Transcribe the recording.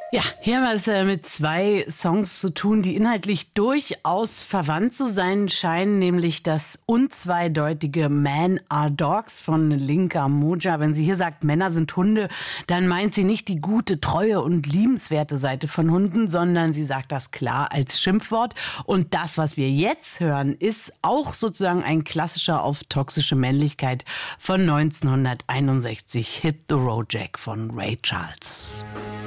Ja, hier haben wir es mit zwei Songs zu tun, die inhaltlich durchaus verwandt zu sein scheinen, nämlich das unzweideutige Men Are Dogs von Linka Moja. Wenn sie hier sagt, Männer sind Hunde, dann meint sie nicht die gute, treue und liebenswerte Seite von Hunden, sondern sie sagt das klar als Schimpfwort. Und das, was wir jetzt hören, ist auch sozusagen ein klassischer auf toxische Männlichkeit von 1961, Hit the Road Jack von Ray Charles.